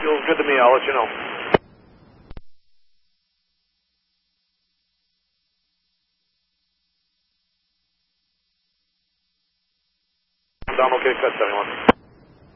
Feels good to me. I'll let you know. Down okay, cut 71.